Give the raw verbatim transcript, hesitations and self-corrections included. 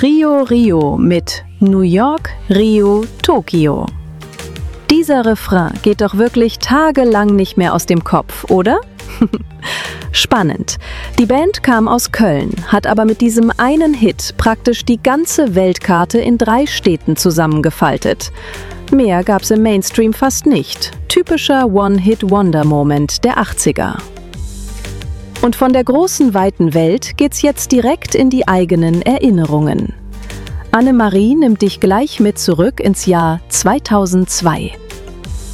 Trio Rio mit New York, Rio, Tokio. Dieser Refrain geht doch wirklich tagelang nicht mehr aus dem Kopf, oder? Spannend. Die Band kam aus Köln, hat aber mit diesem einen Hit praktisch die ganze Weltkarte in drei Städten zusammengefaltet. Mehr gab's im Mainstream fast nicht. Typischer One-Hit-Wonder-Moment der achtziger. Und von der großen, weiten Welt geht's jetzt direkt in die eigenen Erinnerungen. Annemarie nimmt dich gleich mit zurück ins Jahr zweitausendzwei.